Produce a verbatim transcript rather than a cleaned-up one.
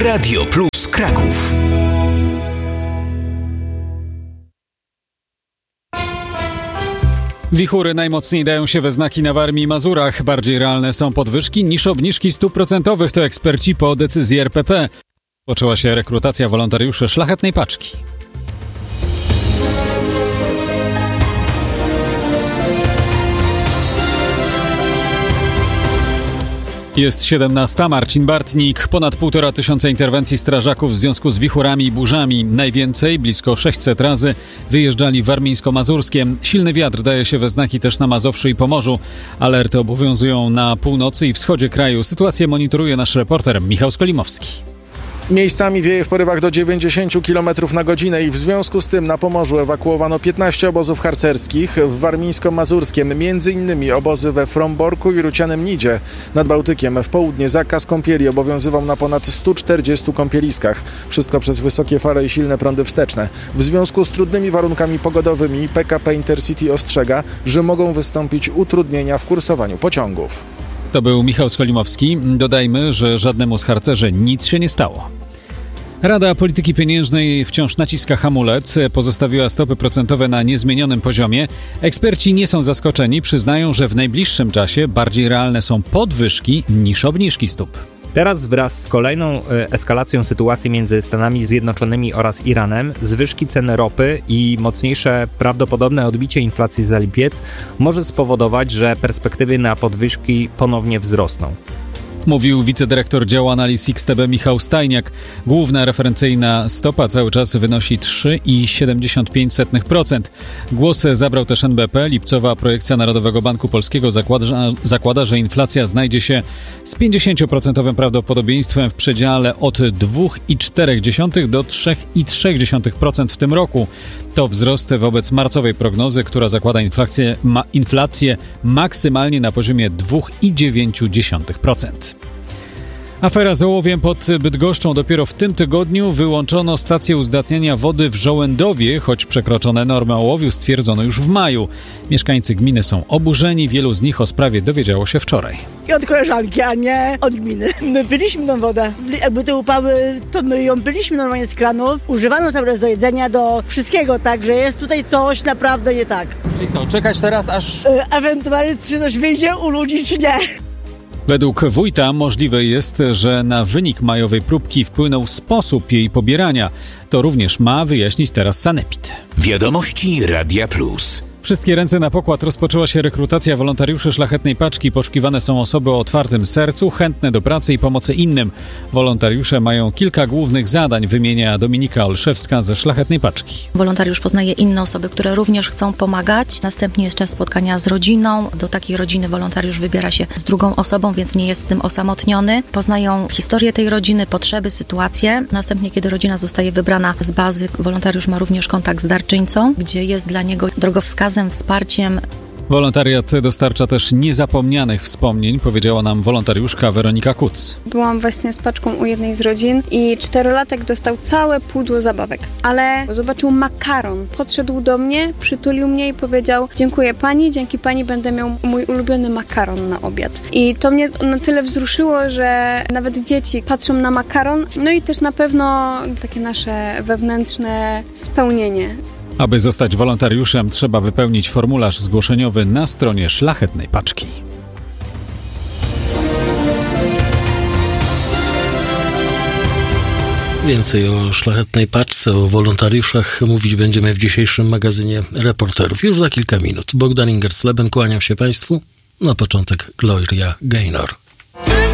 Radio Plus Kraków. Wichury najmocniej dają się we znaki na Warmii i Mazurach. Bardziej realne są podwyżki niż obniżki stóp procentowych, to eksperci po decyzji R P P. Poczęła się rekrutacja wolontariuszy Szlachetnej Paczki. Jest siedemnasta. Marcin Bartnik. Ponad półtora tysiąca interwencji strażaków w związku z wichurami i burzami. Najwięcej, blisko sześćset razy, wyjeżdżali warmińsko-mazurskie. Silny wiatr daje się we znaki też na Mazowszu i Pomorzu. Alerty obowiązują na północy i wschodzie kraju. Sytuację monitoruje nasz reporter Michał Skolimowski. Miejscami wieje w porywach do dziewięćdziesiąt kilometrów na godzinę i w związku z tym na Pomorzu ewakuowano piętnaście obozów harcerskich. W warmińsko-mazurskiem między innymi obozy we Fromborku i Rucianem Nidzie. Nad Bałtykiem w południe zakaz kąpieli obowiązywał na ponad stu czterdziestu kąpieliskach. Wszystko przez wysokie fale i silne prądy wsteczne. W związku z trudnymi warunkami pogodowymi P K P Intercity ostrzega, że mogą wystąpić utrudnienia w kursowaniu pociągów. To był Michał Skolimowski. Dodajmy, że żadnemu z harcerzy nic się nie stało. Rada Polityki Pieniężnej wciąż naciska hamulec, pozostawiła stopy procentowe na niezmienionym poziomie. Eksperci nie są zaskoczeni, przyznają, że w najbliższym czasie bardziej realne są podwyżki niż obniżki stóp. Teraz wraz z kolejną eskalacją sytuacji między Stanami Zjednoczonymi oraz Iranem, zwyżki cen ropy i mocniejsze prawdopodobne odbicie inflacji za lipiec może spowodować, że perspektywy na podwyżki ponownie wzrosną. Mówił wicedyrektor działu analiz X T B Michał Stajniak. Główna referencyjna stopa cały czas wynosi trzy przecinek siedemdziesiąt pięć procent. Głos zabrał też N B P. Lipcowa projekcja Narodowego Banku Polskiego zakłada, zakłada, że inflacja znajdzie się z pięćdziesięcioprocentowym prawdopodobieństwem w przedziale od dwa przecinek cztery do trzy przecinek trzy procent w tym roku. To wzrost wobec marcowej prognozy, która zakłada inflację, ma, inflację maksymalnie na poziomie dwa przecinek dziewięć procent. Afera z ołowiem pod Bydgoszczą. Dopiero w tym tygodniu wyłączono stację uzdatniania wody w Żołędowie, choć przekroczone normy ołowiu stwierdzono już w maju. Mieszkańcy gminy są oburzeni, wielu z nich o sprawie dowiedziało się wczoraj. I od koleżanki, a nie od gminy. My piliśmy tą wodę. Jakby te upały, to my ją piliśmy normalnie z kranu. Używano cały czas do jedzenia, do wszystkiego, także jest tutaj coś naprawdę nie tak. Czyli co, czekać teraz aż... E, ewentualnie czy coś wyjdzie u ludzi, czy nie. Według wójta możliwe jest, że na wynik majowej próbki wpłynął sposób jej pobierania. To również ma wyjaśnić teraz sanepid. Wiadomości Radia Plus. Wszystkie ręce na pokład. Rozpoczęła się rekrutacja wolontariuszy Szlachetnej Paczki. Poszukiwane są osoby o otwartym sercu, chętne do pracy i pomocy innym. Wolontariusze mają kilka głównych zadań, wymienia Dominika Olszewska ze Szlachetnej Paczki. Wolontariusz poznaje inne osoby, które również chcą pomagać. Następnie jest czas spotkania z rodziną. Do takiej rodziny wolontariusz wybiera się z drugą osobą, więc nie jest z tym osamotniony. Poznają historię tej rodziny, potrzeby, sytuacje. Następnie, kiedy rodzina zostaje wybrana z bazy, wolontariusz ma również kontakt z darczyńcą, gdzie jest dla niego drogowskazem, wsparciem. Wolontariat dostarcza też niezapomnianych wspomnień, powiedziała nam wolontariuszka Weronika Kuc. Byłam właśnie z paczką u jednej z rodzin i czterolatek dostał całe pudło zabawek, ale zobaczył makaron, podszedł do mnie, przytulił mnie i powiedział: dziękuję pani, dzięki pani będę miał mój ulubiony makaron na obiad. I to mnie na tyle wzruszyło, że nawet dzieci patrzą na makaron, no i też na pewno takie nasze wewnętrzne spełnienie. Aby zostać wolontariuszem, trzeba wypełnić formularz zgłoszeniowy na stronie Szlachetnej Paczki. Więcej o Szlachetnej Paczce, o wolontariuszach mówić będziemy w dzisiejszym magazynie Reporterów. Już za kilka minut. Bogdan Ingersleben, kłaniam się Państwu. Na początek Gloria Gaynor.